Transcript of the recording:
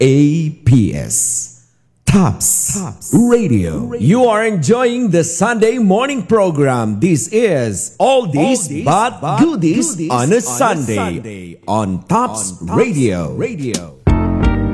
APS Tops Radio. You are enjoying the Sunday morning program. This is Oldies but Goodies on a Sunday on Tops Radio.